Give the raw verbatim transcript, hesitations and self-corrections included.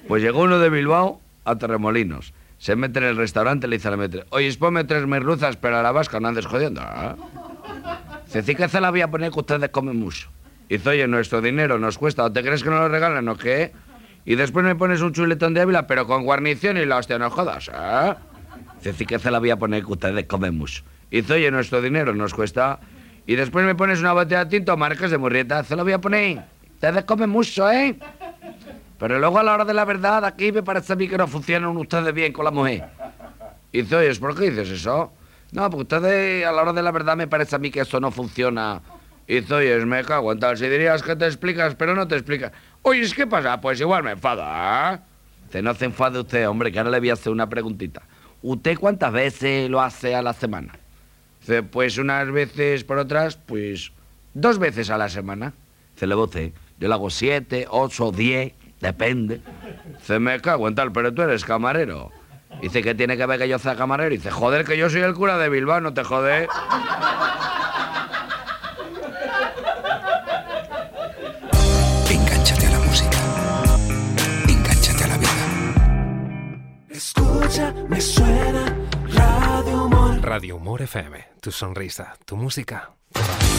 Pues llegó uno de Bilbao a Torremolinos. Se mete en el restaurante y le dice a la metre: oye, ponme tres merluzas, pero a la vasca no andes jodiendo, ¿eh? Dice: sí que se la voy a poner que ustedes comen mucho. Dice: oye, nuestro dinero nos cuesta, ¿o te crees que nos lo regalan o qué? Y después me pones un chuletón de Ávila, pero con guarnición y la hostia, no jodas, ¿eh? Dice: sí que se la voy a poner que ustedes comen mucho. Dice: oye, nuestro dinero nos cuesta... Y después me pones una botella de tinto, Marcas de Murrieta, se la voy a poner. Ustedes comen mucho, ¿eh? Pero luego a la hora de la verdad, aquí me parece a mí que no funcionan ustedes bien con la mujer. Y dice: oye, ¿por qué dices eso? No, porque ustedes a la hora de la verdad me parece a mí que eso no funciona. Y dice: oye, me cago en tal, si dirías que te explicas, pero no te explicas. Oye, ¿qué pasa? Pues igual me enfada, ¿eh? Dice: no se enfade usted, hombre, que ahora le voy a hacer una preguntita. ¿Usted cuántas veces lo hace a la semana? Dice: pues unas veces, por otras, pues dos veces a la semana. Dice: le voce, yo lo hago siete, ocho, diez, depende. Dice: me cago en tal, pero tú eres camarero. Dice: ¿qué tiene que ver que yo sea camarero? Dice: joder, que yo soy el cura de Bilbao, no te jode. Engánchate a la música. Engánchate a la vida. Escucha, me suena Radio Humor. Radio Humor F M, tu sonrisa, tu música, tu radio.